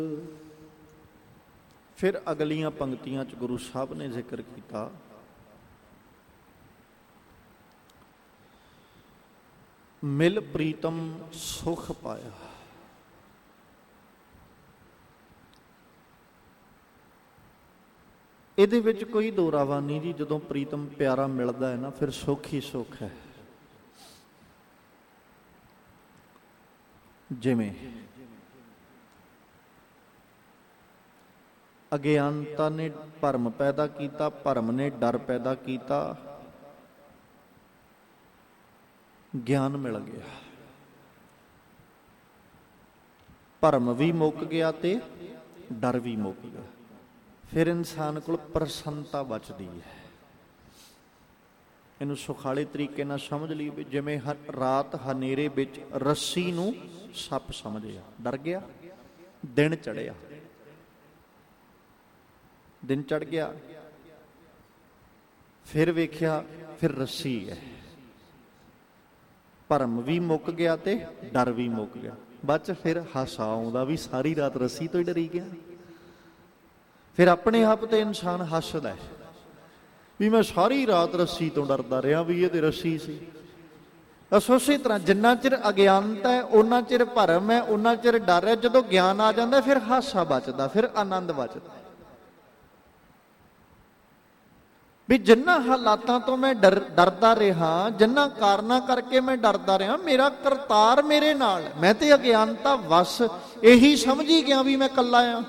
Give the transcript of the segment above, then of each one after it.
ਫਿਰ ਅਗਲੀਆਂ ਪੰਕਤੀਆਂ 'ਚ ਗੁਰੂ ਸਾਹਿਬ ਨੇ ਜ਼ਿਕਰ ਕੀਤਾ, ਮਿਲ ਪ੍ਰੀਤਮ ਸੁਖ ਪਾਇਆ। ਇਹਦੇ ਵਿੱਚ ਕੋਈ ਦੋਰਾਵਾ ਨਹੀਂ ਜੀ। ਜਦੋਂ ਪ੍ਰੀਤਮ ਪਿਆਰਾ ਮਿਲਦਾ ਹੈ ਨਾ, ਫਿਰ ਸੁੱਖ ਹੀ ਸੁੱਖ ਹੈ। ਜਿਵੇਂ ਅਗਿਆਨਤਾ ਨੇ ਭਰਮ ਪੈਦਾ ਕੀਤਾ, ਭਰਮ ਨੇ ਡਰ ਪੈਦਾ ਕੀਤਾ, ਗਿਆਨ ਮਿਲ ਗਿਆ, ਭਰਮ ਵੀ ਮੁੱਕ ਗਿਆ ਤੇ ਡਰ ਵੀ ਮੁੱਕ ਗਿਆ। ਫਿਰ ਇਨਸਾਨ ਕੋਲ ਪ੍ਰਸੰਨਤਾ ਬਚਦੀ ਹੈ। ਇਹਨੂੰ ਸੁਖਾਲੇ ਤਰੀਕੇ ਨਾਲ ਸਮਝ ਲਈ ਵੀ ਜਿਵੇਂ ਰਾਤ ਹਨੇਰੇ ਵਿੱਚ ਰੱਸੀ ਨੂੰ ਸੱਪ ਸਮਝਿਆ, ਡਰ ਗਿਆ, ਦਿਨ ਚੜਿਆ, ਦਿਨ ਚੜ ਗਿਆ, ਫਿਰ ਵੇਖਿਆ ਫਿਰ ਰੱਸੀ ਹੈ, ਭਰਮ ਵੀ ਮੁੱਕ ਗਿਆ ਤੇ ਡਰ ਵੀ ਮੁੱਕ ਗਿਆ। ਬਾਅਦ 'ਚ ਫਿਰ ਹਾਸਾ ਆਉਂਦਾ ਵੀ ਸਾਰੀ ਰਾਤ ਰੱਸੀ ਤੋਂ ਹੀ ਡਰੀ ਗਿਆ। ਫਿਰ ਆਪਣੇ ਆਪ ਤੇ ਇਨਸਾਨ ਹੱਸਦਾ ਵੀ ਮੈਂ ਸਾਰੀ ਰਾਤ ਰੱਸੀ ਤੋਂ ਡਰਦਾ ਰਿਹਾ, ਵੀ ਇਹ ਤੇ ਰੱਸੀ ਸੀ। ਬਸ ਉਸੇ ਤਰ੍ਹਾਂ ਜਿੰਨਾ ਚਿਰ ਅਗਿਆਨਤਾ ਹੈ ਉਹਨਾਂ ਚਿਰ ਭਰਮ ਹੈ, ਉਹਨਾਂ ਚਿਰ ਡਰ ਹੈ। ਜਦੋਂ ਗਿਆਨ ਆ ਜਾਂਦਾ ਫਿਰ ਹਾਸਾ ਬਚਦਾ, ਫਿਰ ਆਨੰਦ ਬਚਦਾ ਵੀ ਜਿੰਨਾ ਹਾਲਾਤਾਂ ਤੋਂ ਮੈਂ ਡਰਦਾ ਰਿਹਾ, ਜਿੰਨਾ ਕਾਰਨਾਂ ਕਰਕੇ ਮੈਂ ਡਰਦਾ ਰਿਹਾ, ਮੇਰਾ ਕਰਤਾਰ ਮੇਰੇ ਨਾਲ, ਮੈਂ ਤੇ ਅਗਿਆਨਤਾ ਵਸ ਇਹੀ ਸਮਝੀ ਗਿਆ ਵੀ ਮੈਂ ਇਕੱਲਾ ਆ।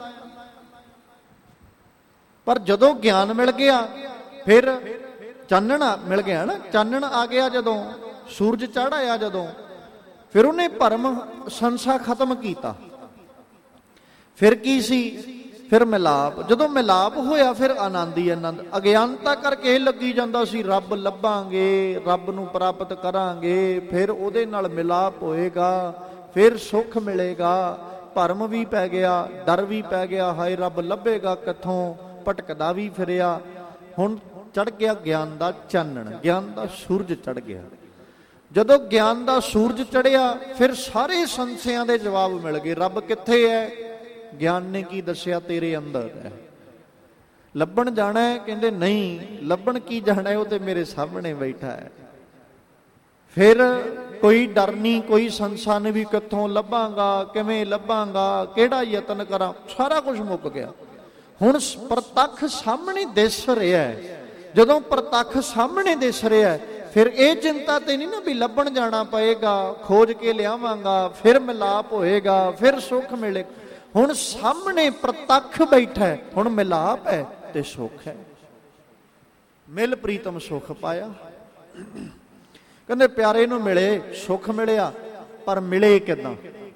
ਪਰ ਜਦੋਂ ਗਿਆਨ ਮਿਲ ਗਿਆ, ਫਿਰ ਚਾਨਣ ਮਿਲ ਗਿਆ ਨਾ, ਚਾਨਣ ਆ ਗਿਆ ਜਦੋਂ, ਸੂਰਜ ਚੜ੍ਹ ਆਇਆ ਜਦੋਂ, ਫਿਰ ਉਹਨੇ ਭਰਮ ਸੰਸਾ ਖਤਮ ਕੀਤਾ। ਫਿਰ ਕੀ ਸੀ? ਫਿਰ ਮਿਲਾਪ। ਜਦੋਂ ਮਿਲਾਪ ਹੋਇਆ ਫਿਰ ਆਨੰਦ ਹੀ ਆਨੰਦ। ਅਗਿਆਨਤਾ ਕਰਕੇ ਲੱਗੀ ਜਾਂਦਾ ਸੀ ਰੱਬ ਲੱਭਾਂਗੇ, ਰੱਬ ਨੂੰ ਪ੍ਰਾਪਤ ਕਰਾਂਗੇ, ਫਿਰ ਉਹਦੇ ਨਾਲ ਮਿਲਾਪ ਹੋਏਗਾ, ਫਿਰ ਸੁੱਖ ਮਿਲੇਗਾ। ਭਰਮ ਵੀ ਪੈ ਗਿਆ, ਡਰ ਵੀ ਪੈ ਗਿਆ, ਹਾਏ ਰੱਬ ਲੱਭੇਗਾ ਕਿੱਥੋਂ, ਭਟਕਦਾ ਵੀ ਫਿਰਿਆ। ਹੁਣ ਚੜ ਗਿਆ ਗਿਆਨ ਦਾ ਚਾਨਣ, ਗਿਆਨ ਦਾ ਸੂਰਜ ਚੜ ਗਿਆ। ਜਦੋਂ ਗਿਆਨ ਦਾ ਸੂਰਜ ਚੜਿਆ ਫਿਰ ਸਾਰੇ ਸੰਸ਼ਿਆਂ ਦੇ ਜਵਾਬ ਮਿਲ ਗਏ। ਰੱਬ ਕਿੱਥੇ ਹੈ? ਗਿਆਨ ਨੇ ਕੀ ਦੱਸਿਆ? ਤੇਰੇ ਅੰਦਰ ਹੈ। ਲੱਭਣ ਜਾਣਾ ਹੈ? ਕਹਿੰਦੇ ਨਹੀਂ, ਲੱਭਣ ਕੀ ਜਾਣਾ ਹੈ, ਉਹ ਤੇ ਮੇਰੇ ਸਾਹਮਣੇ ਬੈਠਾ ਹੈ। ਫਿਰ ਕੋਈ ਡਰ ਨਹੀਂ, ਕੋਈ ਸੰਸਾ ਨਹੀਂ ਵੀ ਕਿੱਥੋਂ ਲੱਭਾਂਗਾ, ਕਿਵੇਂ ਲੱਭਾਂਗਾ, ਕਿਹੜਾ ਯਤਨ ਕਰਾਂ, ਸਾਰਾ ਕੁਝ ਮੁੱਕ ਗਿਆ। ਹੁਣ ਪ੍ਰਤੱਖ ਸਾਹਮਣੇ ਦਿਸ ਰਿਹਾ ਹੈ। ਜਦੋਂ ਪ੍ਰਤੱਖ ਸਾਹਮਣੇ ਦਿਸ ਰਿਹਾ ਫਿਰ ਇਹ ਚਿੰਤਾ ਤੇ ਨਹੀਂ ਨਾ ਵੀ ਲੱਭਣ ਜਾਣਾ ਪਏਗਾ, ਖੋਜ ਕੇ ਲਿਆਵਾਂਗਾ, ਫਿਰ ਮਿਲਾਪ ਹੋਏਗਾ, ਫਿਰ ਸੁੱਖ ਮਿਲੇ। ਹੁਣ ਸਾਹਮਣੇ ਪ੍ਰਤੱਖ ਬੈਠਾ ਹੈ, ਹੁਣ ਮਿਲਾਪ ਹੈ ਤੇ ਸੁੱਖ ਹੈ। ਮਿਲ ਪ੍ਰੀਤਮ ਸੁੱਖ ਪਾਇਆ। ਕਹਿੰਦੇ ਪਿਆਰੇ ਨੂੰ ਮਿਲੇ, ਸੁੱਖ ਮਿਲਿਆ, ਪਰ ਮਿਲੇ ਕਿੱਦਾਂ?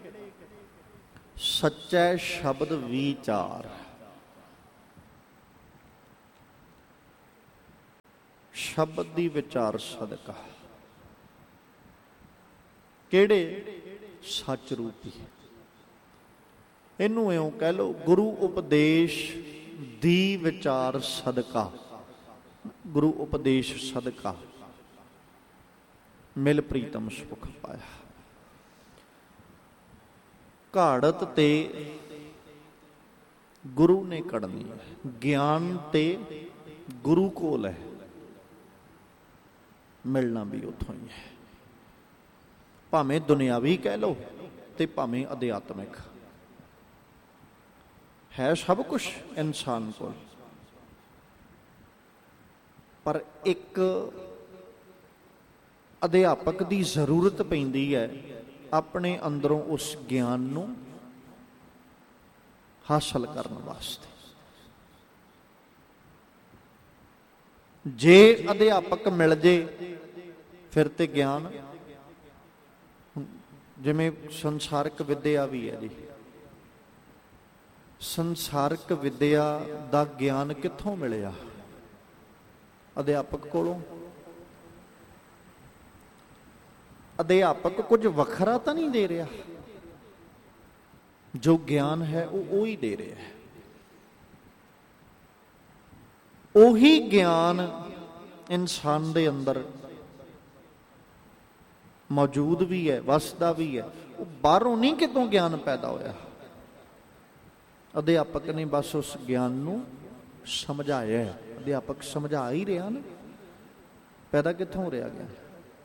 ਸੱਚੇ ਸ਼ਬਦ ਵਿਚਾਰ। ਸ਼ਬਦ ਦੀ ਵਿਚਾਰ ਸਦਕਾ। ਕਿਹੜੇ? ਸੱਚ ਰੂਪੀ। ਇਹਨੂੰ ਇਉਂ ਕਹਿ ਲਓ, ਗੁਰੂ ਉਪਦੇਸ਼ ਦੀ ਵਿਚਾਰ ਸਦਕਾ, ਗੁਰੂ ਉਪਦੇਸ਼ ਸਦਕਾ ਮਿਲ ਪ੍ਰੀਤਮ ਸੁਖ ਪਾਇਆ। ਘਾੜਤ ਤੇ ਗੁਰੂ ਨੇ ਕੱਢਣੀ ਹੈ, ਗਿਆਨ ਤੇ ਗੁਰੂ ਕੋਲ ਹੈ, ਮਿਲਣਾ ਵੀ ਉੱਥੋਂ ਹੀ ਹੈ। ਭਾਵੇਂ ਦੁਨਿਆਵੀ ਕਹਿ ਲਓ ਤੇ ਭਾਵੇਂ ਅਧਿਆਤਮਿਕ ਹੈ, ਸਭ ਕੁਛ ਇਨਸਾਨ ਕੋਲ। ਪਰ ਇੱਕ ਅਧਿਆਪਕ ਦੀ ਜ਼ਰੂਰਤ ਪੈਂਦੀ ਹੈ ਆਪਣੇ ਅੰਦਰੋਂ ਉਸ ਗਿਆਨ ਨੂੰ ਹਾਸਲ ਕਰਨ ਵਾਸਤੇ। ਜੇ ਅਧਿਆਪਕ ਮਿਲ ਜੇ ਫਿਰ ਤੇ ਗਿਆਨ, ਜਿਵੇਂ ਸੰਸਾਰਿਕ ਵਿਦਿਆ ਵੀ ਹੈ ਜੀ, ਸੰਸਾਰਿਕ ਵਿਦਿਆ ਦਾ ਗਿਆਨ ਕਿੱਥੋਂ ਮਿਲਿਆ? ਅਧਿਆਪਕ ਕੋਲੋਂ। ਅਧਿਆਪਕ ਕੁਝ ਵੱਖਰਾ ਤਾਂ ਨਹੀਂ ਦੇ ਰਿਹਾ, ਜੋ ਗਿਆਨ ਹੈ ਉਹ ਹੀ ਦੇ ਰਿਹਾ ਹੈ। ਉਹੀ ਗਿਆਨ ਇਨਸਾਨ ਦੇ ਅੰਦਰ ਮੌਜੂਦ ਵੀ ਹੈ, ਵਸਦਾ ਵੀ ਹੈ। ਉਹ ਬਾਹਰੋਂ ਨਹੀਂ ਕਿਤੋਂ ਗਿਆਨ ਪੈਦਾ ਹੋਇਆ। ਅਧਿਆਪਕ ਨੇ ਬਸ ਉਸ ਗਿਆਨ ਨੂੰ ਸਮਝਾਇਆ। ਅਧਿਆਪਕ ਸਮਝਾ ਹੀ ਰਿਹਾ ਨਾ, ਪੈਦਾ ਕਿੱਥੋਂ ਹੋ ਰਿਹਾ ਗਿਆਨ?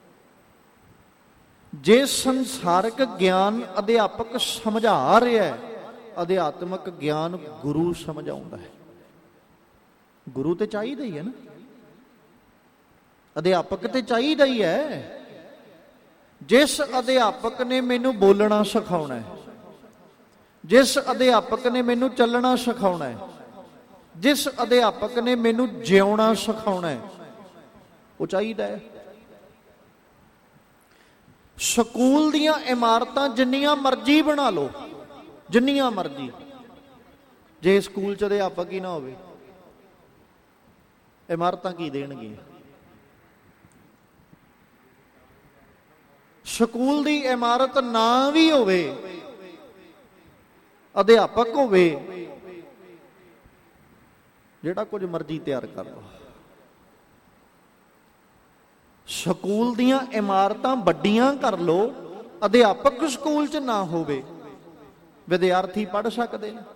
ਜੇ ਸੰਸਾਰਕ ਗਿਆਨ ਅਧਿਆਪਕ ਸਮਝਾ ਰਿਹਾ, ਅਧਿਆਤਮਕ ਗਿਆਨ ਗੁਰੂ ਸਮਝਾਉਂਦਾ ਹੈ। ਗੁਰੂ ਤੇ ਚਾਹੀਦਾ ਹੀ ਹੈ ਨਾ, ਅਧਿਆਪਕ ਤੇ ਚਾਹੀਦਾ ਹੀ ਹੈ। ਜਿਸ ਅਧਿਆਪਕ ਨੇ ਮੈਨੂੰ ਬੋਲਣਾ ਸਿਖਾਉਣਾ ਹੈ, ਜਿਸ ਅਧਿਆਪਕ ਨੇ ਮੈਨੂੰ ਚੱਲਣਾ ਸਿਖਾਉਣਾ ਹੈ, ਜਿਸ ਅਧਿਆਪਕ ਨੇ ਮੈਨੂੰ ਜਿਉਣਾ ਸਿਖਾਉਣਾ ਹੈ, ਉਹ ਚਾਹੀਦਾ ਹੈ। ਸਕੂਲ ਦੀਆਂ ਇਮਾਰਤਾਂ ਜਿੰਨੀਆਂ ਮਰਜ਼ੀ ਬਣਾ ਲਓ, ਜਿੰਨੀਆਂ ਮਰਜ਼ੀ, ਜੇ ਸਕੂਲ 'ਚ ਅਧਿਆਪਕ ਹੀ ਨਾ ਹੋਵੇ, ਇਮਾਰਤਾਂ ਕੀ ਦੇਣਗੀਆਂ? ਸਕੂਲ ਦੀ ਇਮਾਰਤ ਨਾ ਵੀ ਹੋਵੇ, ਅਧਿਆਪਕ ਹੋਵੇ, ਜਿਹੜਾ ਕੁਝ ਮਰਜ਼ੀ ਤਿਆਰ ਕਰ ਲਓ। ਸਕੂਲ ਦੀਆਂ ਇਮਾਰਤਾਂ ਵੱਡੀਆਂ ਕਰ ਲਓ, ਅਧਿਆਪਕ ਸਕੂਲ 'ਚ ਨਾ ਹੋਵੇ, ਵਿਦਿਆਰਥੀ ਪੜ੍ਹ ਸਕਦੇ ਨੇ।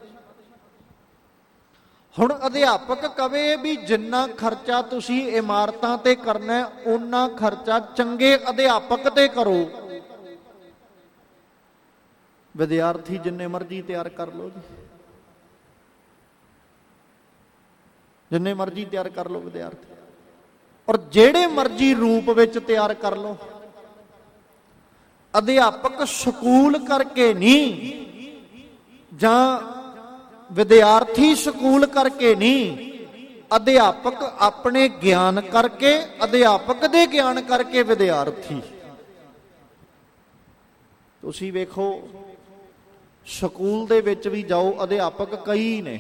ਹੁਣ ਅਧਿਆਪਕ ਕਵੇ ਵੀ ਜਿੰਨਾ ਖਰਚਾ ਤੁਸੀਂ ਇਮਾਰਤਾਂ ਤੇ ਕਰਨਾ, ਓਨਾ ਖਰਚਾ ਚੰਗੇ ਅਧਿਆਪਕ ਤੇ ਕਰੋ। ਵਿਦਿਆਰਥੀ ਜਿੰਨੇ ਮਰਜ਼ੀ ਤਿਆਰ ਕਰ ਲਓ ਜੀ, ਜਿੰਨੇ ਮਰਜ਼ੀ ਤਿਆਰ ਕਰ ਲਓ ਵਿਦਿਆਰਥੀ, ਔਰ ਜਿਹੜੇ ਮਰਜ਼ੀ ਰੂਪ ਵਿੱਚ ਤਿਆਰ ਕਰ ਲਓ। ਅਧਿਆਪਕ ਸਕੂਲ ਕਰਕੇ ਨਹੀਂ, ਜਾਂ ਵਿਦਿਆਰਥੀ ਸਕੂਲ ਕਰਕੇ ਨਹੀਂ, ਅਧਿਆਪਕ ਆਪਣੇ ਗਿਆਨ ਕਰਕੇ, ਅਧਿਆਪਕ ਦੇ ਗਿਆਨ ਕਰਕੇ ਵਿਦਿਆਰਥੀ। ਤੁਸੀਂ ਵੇਖੋ ਸਕੂਲ ਦੇ ਵਿੱਚ ਵੀ ਜਾਓ, ਅਧਿਆਪਕ ਕਈ ਨੇ,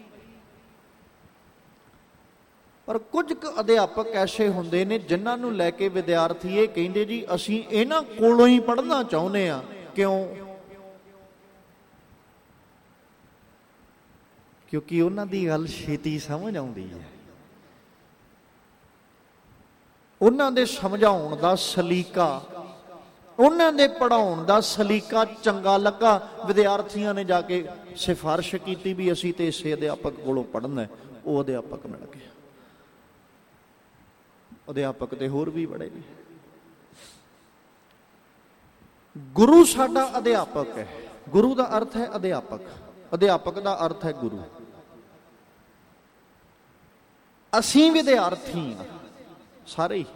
ਪਰ ਕੁਝ ਕੁ ਅਧਿਆਪਕ ਐਸੇ ਹੁੰਦੇ ਨੇ ਜਿਨ੍ਹਾਂ ਨੂੰ ਲੈ ਕੇ ਵਿਦਿਆਰਥੀ ਇਹ ਕਹਿੰਦੇ ਜੀ ਅਸੀਂ ਇਹਨਾਂ ਕੋਲੋਂ ਹੀ ਪੜ੍ਹਨਾ ਚਾਹੁੰਦੇ ਹਾਂ। ਕਿਉਂ? ਕਿਉਂਕਿ ਉਹਨਾਂ ਦੀ ਗੱਲ ਛੇਤੀ ਸਮਝ ਆਉਂਦੀ ਹੈ, ਉਹਨਾਂ ਦੇ ਸਮਝਾਉਣ ਦਾ ਸਲੀਕਾ, ਉਹਨਾਂ ਦੇ ਪੜ੍ਹਾਉਣ ਦਾ ਸਲੀਕਾ ਚੰਗਾ ਲੱਗਾ। ਵਿਦਿਆਰਥੀਆਂ ਨੇ ਜਾ ਕੇ ਸਿਫਾਰਿਸ਼ ਕੀਤੀ ਵੀ ਅਸੀਂ ਤੇ ਇਸੇ ਅਧਿਆਪਕ ਕੋਲੋਂ ਪੜ੍ਹਨਾ, ਉਹ ਅਧਿਆਪਕ ਮਿਲ ਗਿਆ। ਅਧਿਆਪਕ ਤੇ ਹੋਰ ਵੀ ਬੜੇ ਨੇ। ਗੁਰੂ ਸਾਡਾ ਅਧਿਆਪਕ ਹੈ। ਗੁਰੂ ਦਾ ਅਰਥ ਹੈ ਅਧਿਆਪਕ, ਅਧਿਆਪਕ ਦਾ ਅਰਥ ਹੈ ਗੁਰੂ। ਅਸੀਂ ਵਿਦਿਆਰਥੀ ਹਾਂ ਸਾਰੇ ਹੀ।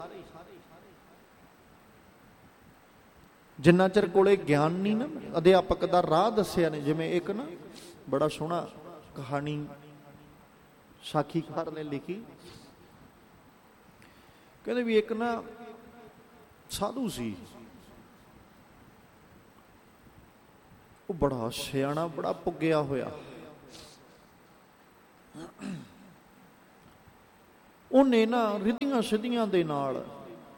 ਜਿੰਨਾ ਚਿਰ ਕੋਲੇ ਗਿਆਨ ਨਹੀਂ ਨਾ, ਅਧਿਆਪਕ ਦਾ ਰਾਹ ਦੱਸਿਆ ਨੇ। ਜਿਵੇਂ ਇੱਕ ਨਾ ਬੜਾ ਸੋਹਣਾ ਕਹਾਣੀ ਸਾਖੀਕਾਰ ਨੇ ਲਿਖੀ। ਕਹਿੰਦੇ ਵੀ ਇੱਕ ਨਾ ਸਾਧੂ ਸੀ, ਉਹ ਬੜਾ ਸਿਆਣਾ, ਬੜਾ ਪੁੱਗਿਆ ਹੋਇਆ। ਉਹਨੇ ਨਾ ਰਿੱਧੀਆਂ ਸਿੱਧੀਆਂ ਦੇ ਨਾਲ,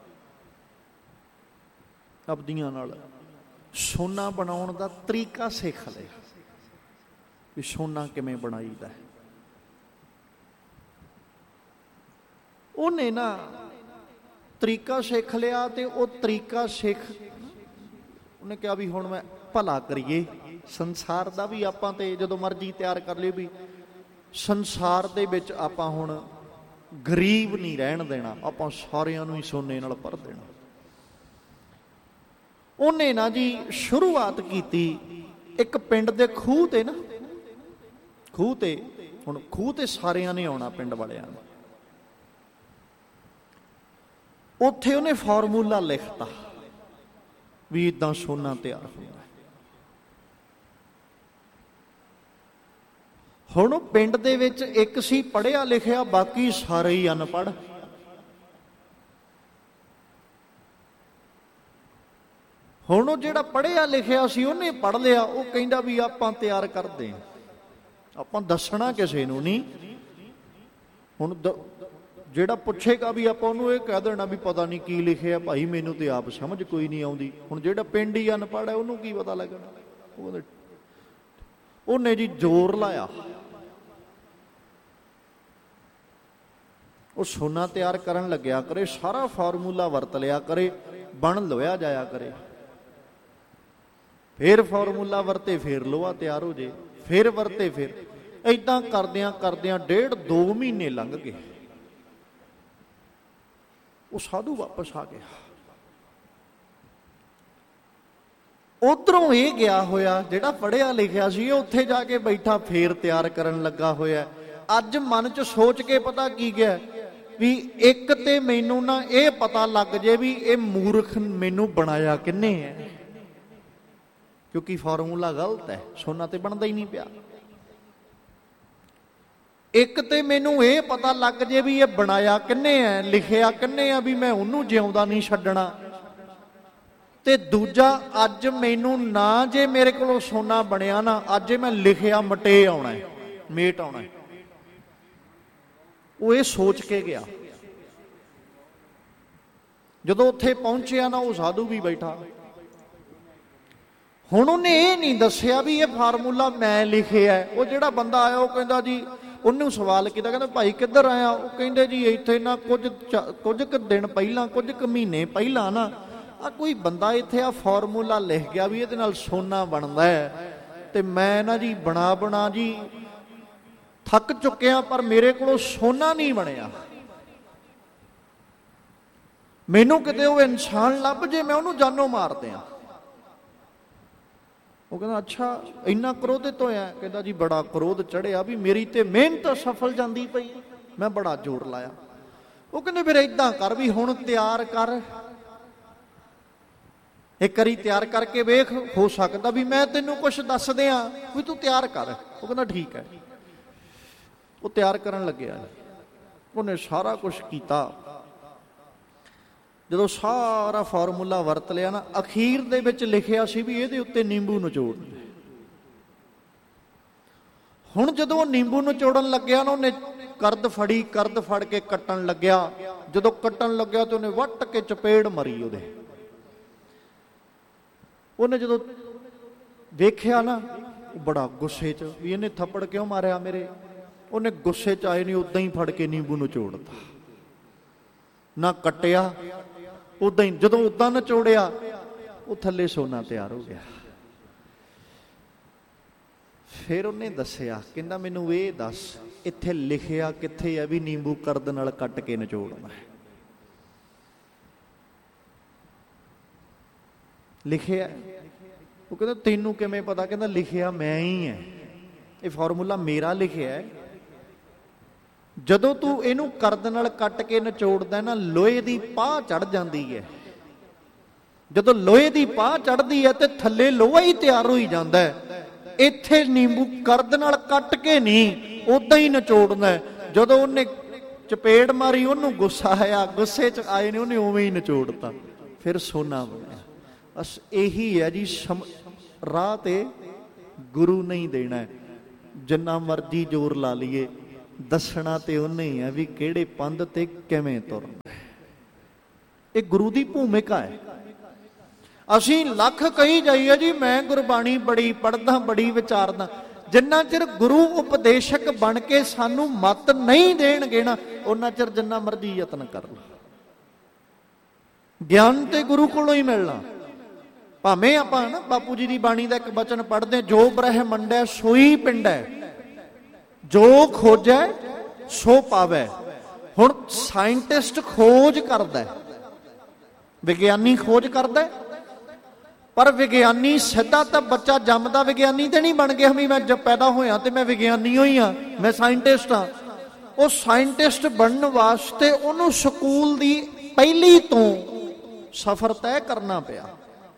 ਆਪਦੀਆਂ ਨਾਲ ਸੋਨਾ ਬਣਾਉਣ ਦਾ ਤਰੀਕਾ ਸਿੱਖ ਲਿਆ ਵੀ ਸੋਨਾ ਕਿਵੇਂ ਬਣਾਈਦਾ। ਉਹਨੇ ਨਾ ਤਰੀਕਾ ਸਿੱਖ ਲਿਆ ਤੇ ਉਹ ਤਰੀਕਾ ਸਿੱਖ, ਉਹਨੇ ਕਿਹਾ ਵੀ ਹੁਣ ਮੈਂ ਭਲਾ ਕਰੀਏ ਸੰਸਾਰ ਦਾ ਵੀ। ਆਪਾਂ ਤੇ ਜਦੋਂ ਮਰਜ਼ੀ ਤਿਆਰ ਕਰ ਲਈ ਵੀ ਸੰਸਾਰ ਦੇ ਵਿੱਚ ਆਪਾਂ ਹੁਣ ਗਰੀਬ ਨਹੀਂ ਰਹਿਣ ਦੇਣਾ, ਆਪਾਂ ਸਾਰਿਆਂ ਨੂੰ ਹੀ ਸੋਨੇ ਨਾਲ ਭਰ ਦੇਣਾ। ਉਹਨੇ ਨਾ ਜੀ ਸ਼ੁਰੂਆਤ ਕੀਤੀ ਇੱਕ ਪਿੰਡ ਦੇ ਖੂਹ ਤੇ ਨਾ, ਖੂਹ ਤੇ, ਹੁਣ ਖੂਹ ਤੇ ਸਾਰਿਆਂ ਨੇ ਆਉਣਾ ਪਿੰਡ ਵਾਲਿਆਂ ਨੇ। ਉੱਥੇ ਉਹਨੇ ਫਾਰਮੂਲਾ ਲਿਖਤਾ ਵੀ ਇਦਾਂ ਸੋਨਾ ਤਿਆਰ ਹੁੰਦਾ। ਹੁਣ ਉਹ ਪਿੰਡ ਦੇ ਵਿੱਚ ਇੱਕ ਸੀ ਪੜ੍ਹਿਆ ਲਿਖਿਆ, ਬਾਕੀ ਸਾਰੇ ਹੀ ਅਨਪੜ੍ਹ। ਹੁਣ ਉਹ ਜਿਹੜਾ ਪੜ੍ਹਿਆ ਲਿਖਿਆ ਸੀ ਉਹਨੇ ਪੜ੍ਹ ਲਿਆ, ਉਹ ਕਹਿੰਦਾ ਵੀ ਆਪਾਂ ਤਿਆਰ ਕਰਦੇ ਹਾਂ, ਆਪਾਂ ਦੱਸਣਾ ਕਿਸੇ ਨੂੰ ਨਹੀਂ। ਹੁਣ ਜਿਹੜਾ ਪੁੱਛੇਗਾ ਵੀ ਆਪਾਂ ਉਹਨੂੰ ਇਹ ਕਹਿ ਦੇਣਾ ਵੀ ਪਤਾ ਨਹੀਂ ਕੀ ਲਿਖਿਆ ਭਾਈ, ਮੈਨੂੰ ਤੇ ਆਪ ਸਮਝ ਕੋਈ ਨਹੀਂ ਆਉਂਦੀ। ਹੁਣ ਜਿਹੜਾ ਪਿੰਡ ਹੀ ਅਨਪੜ੍ਹ ਹੈ ਉਹਨੂੰ ਕੀ ਪਤਾ ਲੱਗਣਾ। ਉਹਨੇ ਜੀ ਜ਼ੋਰ ਲਾਇਆ, ਉਹ ਸੋਨਾ ਤਿਆਰ ਕਰਨ ਲੱਗਿਆ ਕਰੇ, ਸਾਰਾ ਫਾਰਮੂਲਾ ਵਰਤ ਲਿਆ ਕਰੇ, ਬਣ ਲੋਇਆ ਜਾਇਆ ਕਰੇ। ਫੇਰ ਫਾਰਮੂਲਾ ਵਰਤੇ, ਫੇਰ ਲੋਹਾ ਤਿਆਰ ਹੋ ਜੇ, ਫਿਰ ਵਰਤੇ ਫਿਰ। ਏਦਾਂ ਕਰਦਿਆਂ ਕਰਦਿਆਂ 1.5-2 ਮਹੀਨੇ ਲੰਘ ਗਏ। ਉਹ ਸਾਧੂ ਵਾਪਸ ਆ ਗਿਆ। ਉਧਰੋਂ ਇਹ ਗਿਆ ਹੋਇਆ ਜਿਹੜਾ ਪੜ੍ਹਿਆ ਲਿਖਿਆ ਸੀ, ਉੱਥੇ ਜਾ ਕੇ ਬੈਠਾ ਫੇਰ ਤਿਆਰ ਕਰਨ ਲੱਗਾ ਹੋਇਆ। ਅੱਜ ਮਨ 'ਚ ਸੋਚ ਕੇ ਪਤਾ ਕੀ ਗਿਆ ਵੀ ਇੱਕ ਤੇ ਮੈਨੂੰ ਨਾ ਇਹ ਪਤਾ ਲੱਗ ਜੇ ਵੀ ਇਹ ਮੂਰਖ ਮੈਨੂੰ ਬਣਾਇਆ ਕਿੰਨੇ ਹੈ, ਕਿਉਂਕਿ ਫਾਰਮੂਲਾ ਗਲਤ ਹੈ, ਸੋਨਾ ਤੇ ਬਣਦਾ ਹੀ ਨਹੀਂ ਪਿਆ। ਇੱਕ ਤੇ ਮੈਨੂੰ ਇਹ ਪਤਾ ਲੱਗ ਜੇ ਵੀ ਇਹ ਬਣਾਇਆ ਕਿੰਨੇ ਹੈ, ਲਿਖਿਆ ਕਿੰਨੇ ਆ, ਵੀ ਮੈਂ ਉਹਨੂੰ ਜਿਉਂਦਾ ਨਹੀਂ ਛੱਡਣਾ। ਤੇ ਦੂਜਾ, ਅੱਜ ਮੈਨੂੰ ਨਾ ਜੇ ਮੇਰੇ ਕੋਲੋਂ ਸੋਨਾ ਬਣਿਆ ਨਾ, ਅੱਜ ਮੈਂ ਲਿਖਿਆ ਮਟੇ ਆਉਣਾ, ਮੇਟ ਆਉਣਾ। ਉਹ ਇਹ ਸੋਚ ਕੇ ਗਿਆ। ਜਦੋਂ ਉੱਥੇ ਪਹੁੰਚਿਆ ਨਾ, ਉਹ ਸਾਧੂ ਵੀ ਬੈਠਾ। ਹੁਣ ਉਹਨੇ ਇਹ ਨਹੀਂ ਦੱਸਿਆ ਵੀ ਇਹ ਫਾਰਮੂਲਾ ਮੈਂ ਲਿਖਿਆ। ਉਹ ਜਿਹੜਾ ਬੰਦਾ ਆਇਆ ਉਹ ਕਹਿੰਦਾ ਜੀ, ਉਹਨੂੰ ਸਵਾਲ ਕੀਤਾ, ਕਹਿੰਦਾ ਭਾਈ ਕਿੱਧਰ ਆਇਆ? ਉਹ ਕਹਿੰਦੇ ਜੀ ਇੱਥੇ ਨਾ ਕੁਝ ਕੁ ਦਿਨ ਪਹਿਲਾਂ, ਕੁਝ ਕੁ ਮਹੀਨੇ ਪਹਿਲਾਂ ਨਾ ਆ ਕੋਈ ਬੰਦਾ ਇੱਥੇ ਆ ਫਾਰਮੂਲਾ ਲਿਖ ਗਿਆ ਵੀ ਇਹਦੇ ਨਾਲ ਸੋਨਾ ਬਣਦਾ ਹੈ, ਤੇ ਮੈਂ ਨਾ ਜੀ ਬਣਾ ਜੀ ਥੱਕ ਚੁੱਕਿਆ, ਪਰ ਮੇਰੇ ਕੋਲੋਂ ਸੋਨਾ ਨਹੀਂ ਬਣਿਆ। ਮੈਨੂੰ ਕਿਤੇ ਉਹ ਇਨਸਾਨ ਲੱਭ ਜੇ, ਮੈਂ ਉਹਨੂੰ ਜਾਨੋਂ ਮਾਰ ਦਿਆਂ। ਉਹ ਕਹਿੰਦਾ ਅੱਛਾ ਇੰਨਾ ਕ੍ਰੋਧਿਤ ਹੋਇਆ? ਕਹਿੰਦਾ ਜੀ ਬੜਾ ਕ੍ਰੋਧ ਚੜਿਆ ਵੀ ਮੇਰੀ ਤੇ ਮਿਹਨਤ ਸਫਲ ਜਾਂਦੀ ਪਈ, ਮੈਂ ਬੜਾ ਜ਼ੋਰ ਲਾਇਆ। ਉਹ ਕਹਿੰਦੇ ਫਿਰ ਏਦਾਂ ਕਰ ਵੀ ਹੁਣ ਤਿਆਰ ਕਰ, ਇੱਕ ਵਾਰੀ ਤਿਆਰ ਕਰਕੇ ਵੇਖ, ਹੋ ਸਕਦਾ ਵੀ ਮੈਂ ਤੈਨੂੰ ਕੁਛ ਦੱਸ ਦਿਆਂ, ਵੀ ਤੂੰ ਤਿਆਰ ਕਰ। ਉਹ ਕਹਿੰਦਾ ਠੀਕ ਹੈ। ਉਹ ਤਿਆਰ ਕਰਨ ਲੱਗਿਆ। ਉਹਨੇ ਸਾਰਾ ਕੁਛ ਕੀਤਾ। ਜਦੋਂ ਸਾਰਾ ਫਾਰਮੂਲਾ ਵਰਤ ਲਿਆ ਨਾ, ਅਖੀਰ ਦੇ ਵਿੱਚ ਲਿਖਿਆ ਸੀ ਵੀ ਇਹਦੇ ਉੱਤੇ ਨਿੰਬੂ ਨਿਚੋੜਨਾ। ਹੁਣ ਜਦੋਂ ਉਹ ਨਿੰਬੂ ਨਿਚੋੜਨ ਲੱਗਿਆ ਨਾ, ਉਹਨੇ ਕਰਦ ਫੜੀ, ਕਰਦ ਫੜ ਕੇ ਕੱਟਣ ਲੱਗਿਆ। ਜਦੋਂ ਕੱਟਣ ਲੱਗਿਆ ਤੇ ਉਹਨੇ ਵੱਟ ਕੇ ਚਪੇੜ ਮਾਰੀ ਉਹਦੇ। ਉਹਨੇ ਜਦੋਂ ਵੇਖਿਆ ਨਾ, ਉਹ ਬੜਾ ਗੁੱਸੇ 'ਚ ਵੀ ਇਹਨੇ ਥੱਪੜ ਕਿਉਂ ਮਾਰਿਆ ਮੇਰੇ। ਉਹਨੇ ਗੁੱਸੇ 'ਚ ਆਏ ਨਹੀਂ ਉਦਾਂ ਹੀ ਫੜ ਕੇ ਨਿੰਬੂ ਨਿਚੋੜਤਾ, ਨਾ ਕੱਟਿਆ, ਉਦਾਂ ਹੀ। ਜਦੋਂ ਉਦਾਂ ਨਿਚੋੜਿਆ, ਉਹ ਥੱਲੇ ਸੋਨਾ ਤਿਆਰ ਹੋ ਗਿਆ। ਫਿਰ ਉਹਨੇ ਦੱਸਿਆ, ਕਹਿੰਦਾ ਮੈਨੂੰ ਇਹ ਦੱਸ ਇੱਥੇ ਲਿਖਿਆ ਕਿੱਥੇ ਹੈ ਵੀ ਨਿੰਬੂ ਕਰਦ ਨਾਲ ਕੱਟ ਕੇ ਨਿਚੋੜਨਾ ਹੈ? ਲਿਖਿਆ? ਉਹ ਕਹਿੰਦਾ ਤੈਨੂੰ ਕਿਵੇਂ ਪਤਾ? ਕਹਿੰਦਾ ਲਿਖਿਆ ਮੈਂ ਹੀ ਹੈ, ਇਹ ਫਾਰਮੂਲਾ ਮੇਰਾ ਲਿਖਿਆ ਹੈ। ਜਦੋਂ ਤੂੰ ਇਹਨੂੰ ਕਰਦ ਨਾਲ ਕੱਟ ਕੇ ਨਿਚੋੜਦਾ ਨਾ, ਲੋਹੇ ਦੀ ਪਾਹ ਚੜ ਜਾਂਦੀ ਹੈ। ਜਦੋਂ ਲੋਹੇ ਦੀ ਪਾਹ ਚੜਦੀ ਹੈ ਤੇ ਥੱਲੇ ਲੋਹਾ ਹੀ ਤਿਆਰ ਹੋਈ ਜਾਂਦਾ ਹੈ। ਇੱਥੇ ਨਿੰਬੂ ਕਰਦ ਨਾਲ ਕੱਟ ਕੇ ਨਹੀਂ, ਉਦਾਂ ਹੀ ਨਿਚੋੜਨਾ। ਜਦੋਂ ਉਹਨੇ ਚਪੇੜ ਮਾਰੀ, ਉਹਨੂੰ ਗੁੱਸਾ ਆਇਆ, ਗੁੱਸੇ 'ਚ ਆਏ ਨੇ, ਉਹਨੇ ਉਵੇਂ ਹੀ ਨਿਚੋੜਤਾ, ਫਿਰ ਸੋਨਾ ਬਣਿਆ। ਬਸ ਇਹੀ ਹੈ ਜੀ, ਰਾਹ ਤੇ ਗੁਰੂ ਨਹੀਂ ਦੇਣਾ। ਜਿੰਨਾ ਮਰਜ਼ੀ ਜ਼ੋਰ ਲਾ ਲਈਏ, ਦੱਸਣਾ ਤੇ ਉਹਨੇ ਹੀ ਹੈ ਵੀ ਕਿਹੜੇ ਪੰਧ ਤੇ ਕਿਵੇਂ ਤੁਰਨਾ। ਇਹ ਗੁਰੂ ਦੀ ਭੂਮਿਕਾ ਹੈ। ਅਸੀਂ ਲੱਖ ਕਹੀ ਜਾਈਏ ਜੀ ਮੈਂ ਗੁਰਬਾਣੀ ਬੜੀ ਪੜ੍ਹਦਾ, ਬੜੀ ਵਿਚਾਰਦਾ, ਜਿੰਨਾ ਚਿਰ ਗੁਰੂ ਉਪਦੇਸ਼ਕ ਬਣ ਕੇ ਸਾਨੂੰ ਮੱਤ ਨਹੀਂ ਦੇਣਗੇ ਨਾ, ਉਹਨਾਂ ਚਿਰ ਜਿੰਨਾ ਮਰਜ਼ੀ ਯਤਨ ਕਰ ਲਓ, ਗਿਆਨ ਤੇ ਗੁਰੂ ਕੋਲੋਂ ਹੀ ਮਿਲਣਾ। ਭਾਵੇਂ ਆਪਾਂ ਨਾ ਬਾਪੂ ਜੀ ਦੀ ਬਾਣੀ ਦਾ ਇੱਕ ਬਚਨ ਪੜ੍ਹਦੇ, ਜੋ ਬ੍ਰਹਮੰਡੈ ਸੋਈ ਪਿੰਡੈ, ਜੋ ਖੋਜੈ ਸੋ ਪਾਵੈ। ਹੁਣ ਸਾਇੰਟਿਸਟ ਖੋਜ ਕਰਦਾ, ਵਿਗਿਆਨੀ ਖੋਜ ਕਰਦਾ, ਪਰ ਵਿਗਿਆਨੀ ਸਿੱਧਾ ਤਾਂ ਬੱਚਾ ਜੰਮਦਾ ਵਿਗਿਆਨੀ ਤੇ ਨਹੀਂ ਬਣ ਗਿਆ ਵੀ ਮੈਂ ਜਦ ਪੈਦਾ ਹੋਇਆ ਤੇ ਮੈਂ ਵਿਗਿਆਨੀ ਹੋਈ ਹਾਂ, ਮੈਂ ਸਾਇੰਟਿਸਟ ਹਾਂ। ਉਹ ਸਾਇੰਟਿਸਟ ਬਣਨ ਵਾਸਤੇ ਉਹਨੂੰ ਸਕੂਲ ਦੀ ਪਹਿਲੀ ਤੋਂ ਸਫ਼ਰ ਤੈਅ ਕਰਨਾ ਪਿਆ।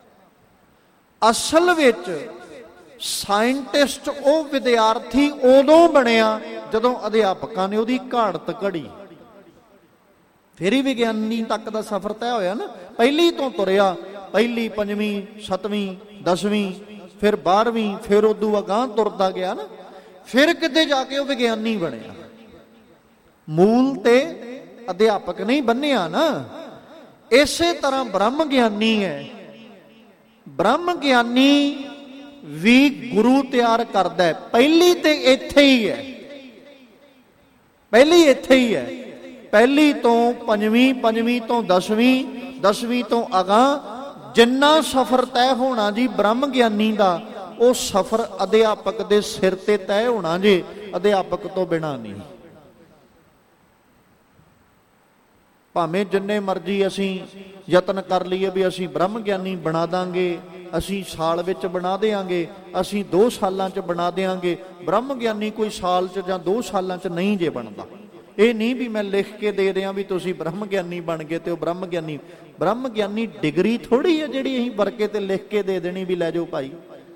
ਅਸਲ ਵਿੱਚ ਸਾਇੰਟਿਸਟ ਉਹ ਵਿਦਿਆਰਥੀ ਉਦੋਂ ਬਣਿਆ ਜਦੋਂ ਅਧਿਆਪਕਾਂ ਨੇ ਉਹਦੀ ਘਾੜਤ ਘੜੀ, ਫਿਰ ਹੀ ਵਿਗਿਆਨੀ ਤੱਕ ਦਾ ਸਫ਼ਰ ਤੈਅ ਹੋਇਆ ਨਾ। ਪਹਿਲੀ ਤੋਂ ਤੁਰਿਆ, ਪਹਿਲੀ, ਪੰਜਵੀਂ, ਸੱਤਵੀਂ, 10ਵੀਂ, ਫਿਰ 12ਵੀਂ, ਫਿਰ ਉਦੋਂ ਅਗਾਂਹ ਤੁਰਦਾ ਗਿਆ ਨਾ, ਫਿਰ ਕਿਤੇ ਜਾ ਕੇ ਉਹ ਵਿਗਿਆਨੀ ਬਣਿਆ। ਮੂਲ ਤੇ ਅਧਿਆਪਕ ਨਹੀਂ ਬੰਨਿਆ ਨਾ। ਇਸੇ ਤਰ੍ਹਾਂ ਬ੍ਰਹਮ ਗਿਆਨੀ ਹੈ। ਬ੍ਰਹਮ ਗਿਆਨੀ ਵੀ ਗੁਰੂ ਤਿਆਰ ਕਰਦਾ ਹੈ। ਪਹਿਲੀ ਤੇ ਇੱਥੇ ਹੀ ਹੈ, ਪਹਿਲੀ ਇੱਥੇ ਹੀ ਹੈ। ਪਹਿਲੀ ਤੋਂ ਪੰਜਵੀਂ, ਪੰਜਵੀਂ ਤੋਂ 10ਵੀਂ, 10ਵੀਂ ਤੋਂ ਅਗਾਂਹ ਜਿੰਨਾ ਸਫ਼ਰ ਤੈਅ ਹੋਣਾ ਜੀ ਬ੍ਰਹਮ ਗਿਆਨੀ ਦਾ, ਉਹ ਸਫ਼ਰ ਅਧਿਆਪਕ ਦੇ ਸਿਰ ਤੇ ਤੈਅ ਹੋਣਾ ਜੇ, ਅਧਿਆਪਕ ਤੋਂ ਬਿਨਾਂ ਨਹੀਂ। ਭਾਵੇਂ ਜਿੰਨੇ ਮਰਜ਼ੀ ਅਸੀਂ ਯਤਨ ਕਰ ਲਈਏ ਵੀ ਅਸੀਂ ਬ੍ਰਹਮ ਗਿਆਨੀ ਬਣਾ ਦਾਂਗੇ, ਅਸੀਂ ਸਾਲ ਵਿੱਚ ਬਣਾ ਦਿਆਂਗੇ, ਅਸੀਂ 2 ਸਾਲਾਂ 'ਚ ਬਣਾ ਦਿਆਂਗੇ, ਬ੍ਰਹਮ ਗਿਆਨੀ ਕੋਈ ਸਾਲ 'ਚ ਜਾਂ 2 ਸਾਲਾਂ 'ਚ ਨਹੀਂ ਜੇ ਬਣਦਾ। ਇਹ ਨਹੀਂ ਵੀ ਮੈਂ ਲਿਖ ਕੇ ਦੇ ਦਿਆਂ ਵੀ ਤੁਸੀਂ ਬ੍ਰਹਮ ਗਿਆਨੀ ਬਣ ਗਏ ਤੇ ਉਹ ਬ੍ਰਹਮ ਗਿਆਨੀ ਡਿਗਰੀ ਥੋੜੀ ਹੈ ਜਿਹੜੀ ਅਸੀਂ ਵਰਕੇ ਤੇ ਲਿਖ ਕੇ ਦੇ ਦੇਣੀ ਵੀ ਲੈ ਜਾਓ ਭਾਈ।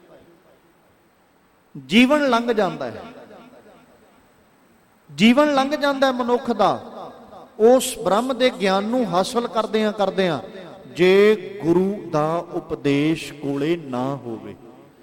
ਜੀਵਨ ਲੰਘ ਜਾਂਦਾ ਹੈ, ਜੀਵਨ ਲੰਘ ਜਾਂਦਾ ਹੈ ਮਨੁੱਖ ਦਾ ਉਸ ਬ੍ਰਹਮ ਦੇ ਗਿਆਨ ਨੂੰ ਹਾਸਲ ਕਰਦਿਆਂ ਜੇ ਗੁਰੂ ਦਾ ਉਪਦੇਸ਼ ਕੋਲੇ ਨਾ ਹੋਵੇ।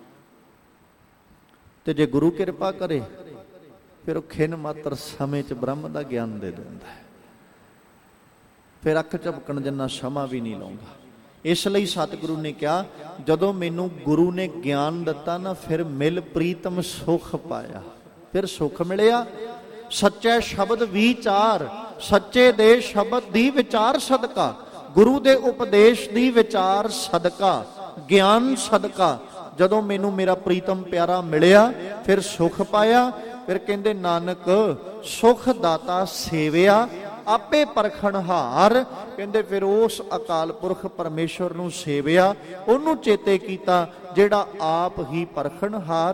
ਤੇ ਜੇ ਗੁਰੂ ਕਿਰਪਾ ਕਰੇ ਫਿਰ ਉਹ ਖਿਨ ਮਾਤਰ ਸਮੇਂ 'ਚ ਬ੍ਰਹਮ ਦਾ ਗਿਆਨ ਦੇ ਦਿੰਦਾ ਹੈ, ਫਿਰ ਅੱਖ ਝਪਕਣ ਜਿੰਨਾ ਸਮਾਂ ਵੀ ਨਹੀਂ ਲਾਉਂਦਾ। ਇਸ ਲਈ ਸਤਿਗੁਰੂ ਨੇ ਕਿਹਾ ਜਦੋਂ ਮੈਨੂੰ ਗੁਰੂ ਨੇ ਗਿਆਨ ਦਿੱਤਾ ਨਾ ਫਿਰ ਮਿਲ ਪ੍ਰੀਤਮ ਸੁਖ ਪਾਇਆ, ਫਿਰ ਸੁਖ ਮਿਲਿਆ। ਸੱਚੇ ਸ਼ਬਦ ਵਿਚਾਰ, ਸੱਚੇ ਦੇ ਸ਼ਬਦ ਦੀ ਵਿਚਾਰ ਸਦਕਾ, ਗੁਰੂ ਦੇ ਉਪਦੇਸ਼ ਦੀ ਵਿਚਾਰ ਸਦਕਾ, ਗਿਆਨ ਸਦਕਾ ਜਦੋਂ ਮੈਨੂੰ ਮੇਰਾ ਪ੍ਰੀਤਮ ਪਿਆਰਾ ਮਿਲਿਆ ਫਿਰ ਸੁਖ ਪਾਇਆ। ਫਿਰ ਕਹਿੰਦੇ ਨਾਨਕ ਸੁਖ ਦਾਤਾ ਸੇਵਿਆ ਆਪੇ ਪਰਖਣਹਾਰ, ਕਹਿੰਦੇ ਫਿਰ ਉਸ ਅਕਾਲ ਪੁਰਖ ਪਰਮੇਸ਼ਵਰ ਨੂੰ ਸੇਵਿਆ, ਉਹਨੂੰ ਚੇਤੇ ਕੀਤਾ ਜਿਹੜਾ ਆਪ ਹੀ ਪਰਖਣਹਾਰ